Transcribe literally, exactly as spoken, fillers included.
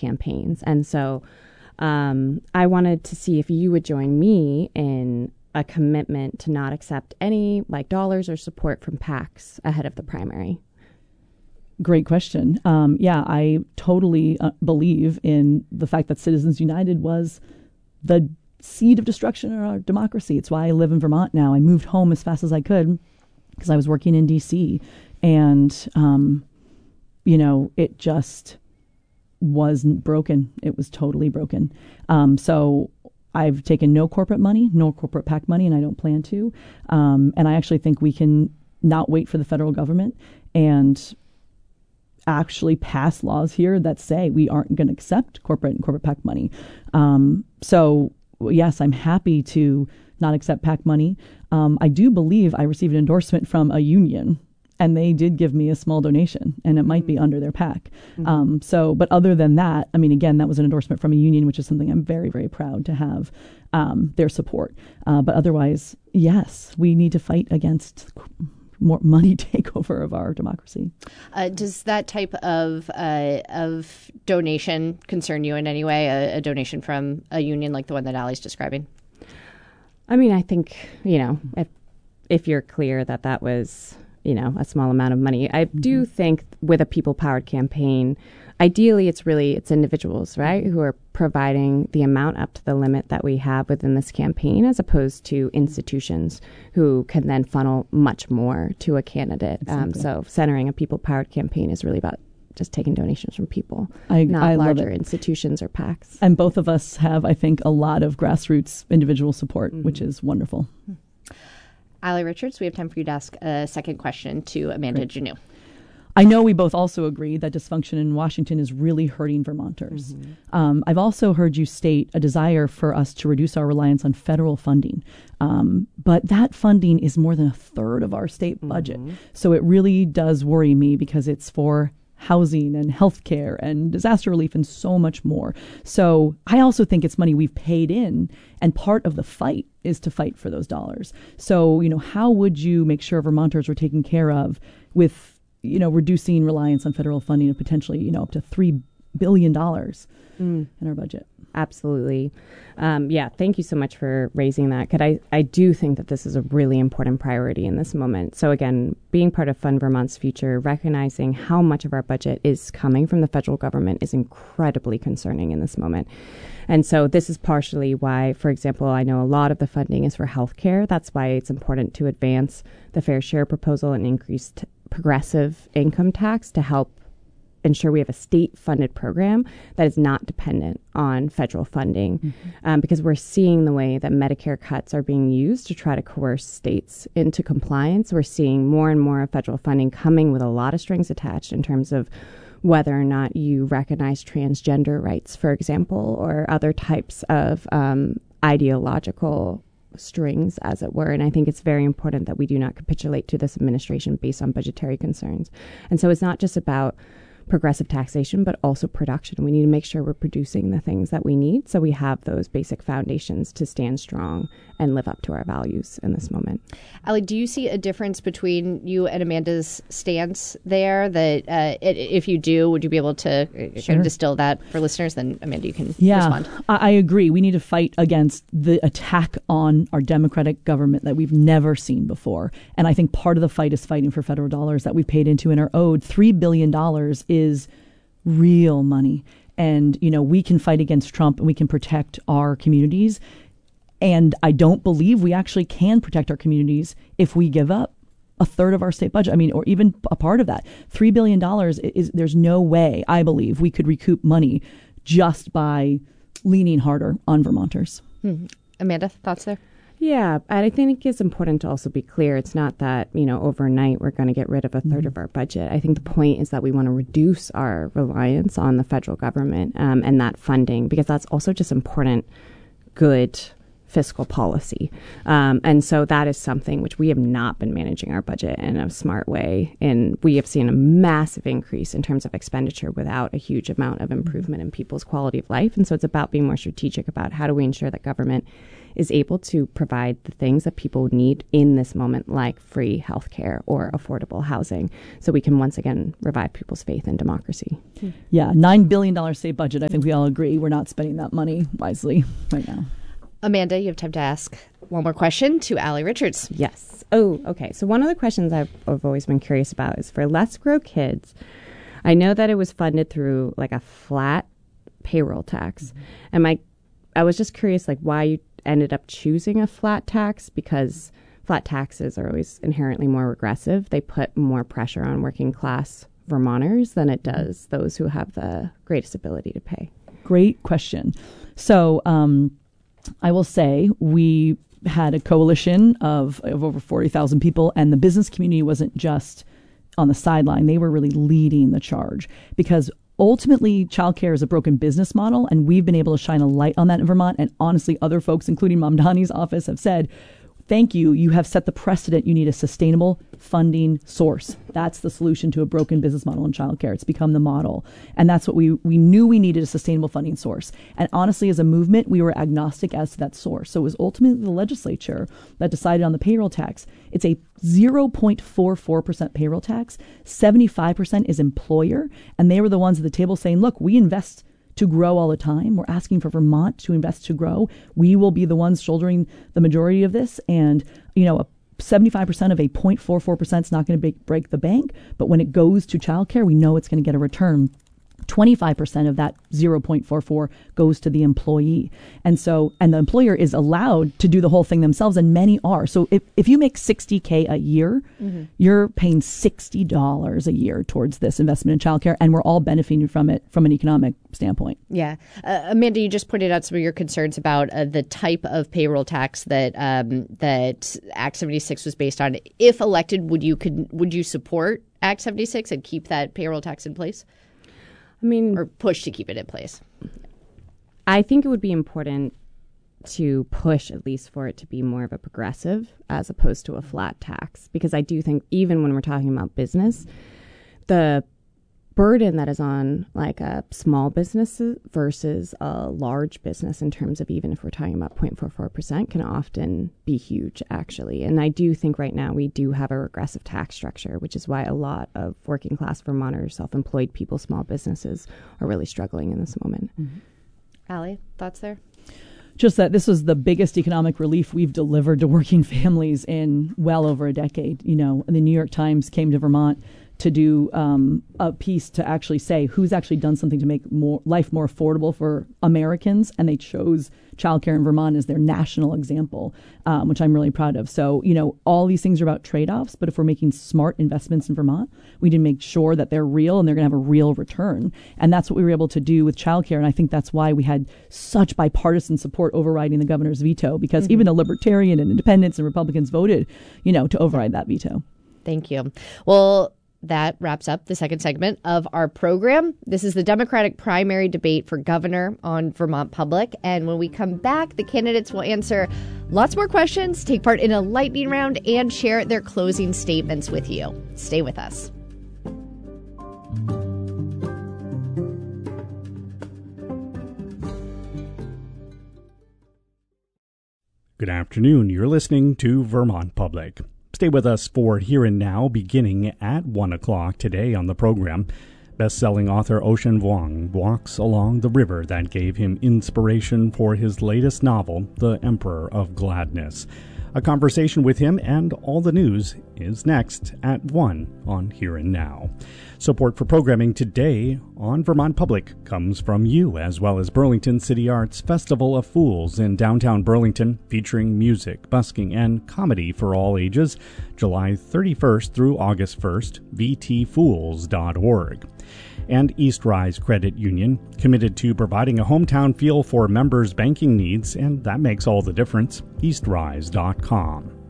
campaigns. And so um, I wanted to see if you would join me in a commitment to not accept any like dollars or support from PACs ahead of the primary. Great question. Um, yeah, I totally uh, believe in the fact that Citizens United was the seed of destruction in our democracy. It's why I live in Vermont now. I moved home as fast as I could because I was working in D C and, um, you know, it just wasn't broken. It was totally broken. Um, so I've taken no corporate money, no corporate PAC money, and I don't plan to. Um, and I actually think we can not wait for the federal government and actually pass laws here that say we aren't going to accept corporate and corporate PAC money. Um, so yes, I'm happy to not accept PAC money. Um, I do believe I received an endorsement from a union, and they did give me a small donation, and it might be under their PAC. Mm-hmm. Um, so, but other than that, I mean, again, that was an endorsement from a union, which is something I'm very, very proud to have um, their support. Uh, but otherwise, yes, we need to fight against more money takeover of our democracy. Uh, does that type of uh, of donation concern you in any way? A, a donation from a union like the one that Allie's describing? I mean, I think, you know, if if you're clear that that was, you know, a small amount of money, I mm-hmm. do think with a people-powered campaign, ideally it's really, it's individuals, right, who are providing the amount up to the limit that we have within this campaign, as opposed to institutions who can then funnel much more to a candidate. Exactly. Um, so centering a people-powered campaign is really about just taking donations from people, I, not I larger love it. institutions or PACs. And both of us have, I think, a lot of grassroots individual support, mm-hmm. which is wonderful. Allie Richards, we have time for you to ask a second question to Amanda Janneau. I know we both also agree that dysfunction in Washington is really hurting Vermonters. Mm-hmm. Um, I've also heard you state a desire for us to reduce our reliance on federal funding. Um, but that funding is more than a third of our state budget. Mm-hmm. So it really does worry me because it's for housing and healthcare and disaster relief and so much more. So I also think it's money we've paid in, and part of the fight is to fight for those dollars. So, you know, how would you make sure Vermonters were taken care of with, you know, reducing reliance on federal funding of potentially, you know, up to three billion dollars mm. in our budget? Absolutely. Um, yeah, thank you so much for raising that. Because I, I do think that this is a really important priority in this moment. So again, being part of Fund Vermont's future, recognizing how much of our budget is coming from the federal government is incredibly concerning in this moment. And so this is partially why, for example, I know a lot of the funding is for healthcare. That's why it's important to advance the fair share proposal and increase t- progressive income tax to help ensure we have a state-funded program that is not dependent on federal funding, mm-hmm. um, because we're seeing the way that Medicare cuts are being used to try to coerce states into compliance. We're seeing more and more of federal funding coming with a lot of strings attached in terms of whether or not you recognize transgender rights, for example, or other types of um, ideological strings, as it were. And I think it's very important that we do not capitulate to this administration based on budgetary concerns. And so it's not just about progressive taxation, but also production. We need to make sure we're producing the things that we need so we have those basic foundations to stand strong and live up to our values in this moment. Allie, do you see a difference between you and Amanda's stance there? That uh, it, if you do, would you be able to sure. kind of distill that for listeners? Then, Amanda, you can yeah, respond. I, I agree. We need to fight against the attack on our democratic government that we've never seen before. And I think part of the fight is fighting for federal dollars that we've paid into and are owed. three billion dollars is real money. And, you know, we can fight against Trump and we can protect our communities. And I don't believe we actually can protect our communities if we give up a third of our state budget. I mean, or even a part of that. three billion dollars is, there's no way, I believe, we could recoup money just by leaning harder on Vermonters. Hmm. Amanda, thoughts there? Yeah, and I think it's important to also be clear. It's not that, you know, overnight we're going to get rid of a third mm-hmm. of our budget. I think the point is that we want to reduce our reliance on the federal government um, and that funding, because that's also just important, good fiscal policy. Um, and so that is something which we have not been managing our budget in a smart way. And we have seen a massive increase in terms of expenditure without a huge amount of improvement in people's quality of life. And so it's about being more strategic about how do we ensure that government is able to provide the things that people need in this moment, like free healthcare or affordable housing, so we can once again revive people's faith in democracy. Yeah, nine billion dollars state budget. I think we all agree we're not spending that money wisely right now. Amanda, you have time to ask one more question to Allie Richards. Yes. Oh, okay. So one of the questions I've, I've always been curious about is for Let's Grow Kids. I know that it was funded through like a flat payroll tax. Mm-hmm. And my, I was just curious, like, why you ended up choosing a flat tax, because flat taxes are always inherently more regressive. They put more pressure on working class Vermonters than it does those who have the greatest ability to pay. Great question. So, um, I will say we had a coalition of, of over forty thousand people, and the business community wasn't just on the sideline. They were really leading the charge, because ultimately childcare is a broken business model, and we've been able to shine a light on that in Vermont. And honestly, other folks, including Mamdani's office, have said, thank you. You have set the precedent. You need a sustainable funding source. That's the solution to a broken business model in childcare. It's become the model. And that's what we, we knew we needed, a sustainable funding source. And honestly, as a movement, we were agnostic as to that source. So it was ultimately the legislature that decided on the payroll tax. It's a zero point four four percent payroll tax. seventy-five percent is employer. And they were the ones at the table saying, look, we invest to grow all the time. We're asking for Vermont to invest to grow. We will be the ones shouldering the majority of this. And, you know, a seventy-five percent of a zero point four four percent is not going to break the bank. But when it goes to childcare, we know it's going to get a return. twenty-five percent of that zero point four four goes to the employee. And so, and the employer is allowed to do the whole thing themselves, and many are. So if, if you make sixty K a year, mm-hmm. you're paying sixty dollars a year towards this investment in childcare, and we're all benefiting from it from an economic standpoint. Yeah. Uh, Amanda, you just pointed out some of your concerns about uh, the type of payroll tax that um, that Act seventy-six was based on. If elected, would you could would you support Act seventy-six and keep that payroll tax in place? I mean, or push to keep it in place? I think it would be important to push at least for it to be more of a progressive as opposed to a flat tax, because I do think even when we're talking about business, the burden that is on like a small business versus a large business in terms of, even if we're talking about zero point four four percent, can often be huge, actually. And I do think right now we do have a regressive tax structure, which is why a lot of working class Vermonters, self-employed people, small businesses are really struggling in this moment. Mm-hmm. Allie, thoughts there? Just that this was the biggest economic relief we've delivered to working families in well over a decade. You know, the New York Times came to Vermont to do um, a piece to actually say who's actually done something to make more life more affordable for Americans, and they chose childcare in Vermont as their national example, um, which I'm really proud of. So, you know, all these things are about trade-offs, but if we're making smart investments in Vermont, we need to make sure that they're real and they're going to have a real return. And that's what we were able to do with childcare, and I think that's why we had such bipartisan support overriding the governor's veto, because mm-hmm. even the Libertarian and Independents and Republicans voted, you know, to override that veto. Thank you. Well, that wraps up the second segment of our program. This is the Democratic primary debate for governor on Vermont Public. And when we come back, the candidates will answer lots more questions, take part in a lightning round, and share their closing statements with you. Stay with us. Good afternoon. You're listening to Vermont Public. Stay with us for Here and Now, beginning at one o'clock today on the program. Best-selling author Ocean Vuong walks along the river that gave him inspiration for his latest novel, The Emperor of Gladness. A conversation with him and all the news is next at one on Here and Now. Support for programming today on Vermont Public comes from you, as well as Burlington City Arts Festival of Fools in downtown Burlington, featuring music, busking, and comedy for all ages, July thirty-first through August first, v t fools dot org. And East Rise Credit Union, committed to providing a hometown feel for members' banking needs, and that makes all the difference, east rise dot com.